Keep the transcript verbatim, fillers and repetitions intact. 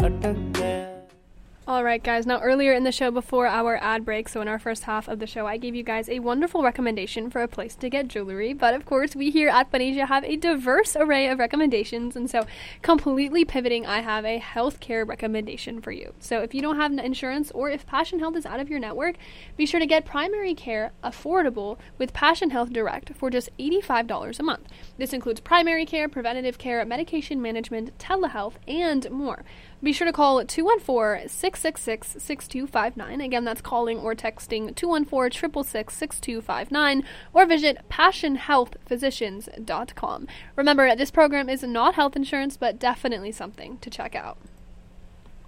All right, guys. Now, earlier in the show, before our ad break, so in our first half of the show, I gave you guys a wonderful recommendation for a place to get jewelry. But, of course, we here at Funasia have a diverse array of recommendations. And so, completely pivoting, I have a healthcare recommendation for you. So, if you don't have insurance or if Passion Health is out of your network, be sure to get primary care affordable with Passion Health Direct for just eighty-five dollars a month. This includes primary care, preventative care, medication management, telehealth, and more. Be sure to call two one four, six six six, six two five nine. Again, that's calling or texting two one four, six six six, six two five nine or visit passion health physicians dot com. Remember, this program is not health insurance, but definitely something to check out.